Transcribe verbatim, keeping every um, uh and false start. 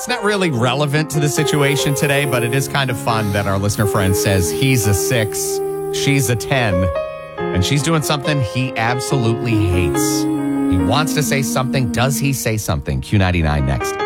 It's not really relevant to the situation today, but it is kind of fun that our listener friend says he's a six, she's a ten, and she's doing something he absolutely hates. He wants to say something. Does he say something? Q ninety-nine next.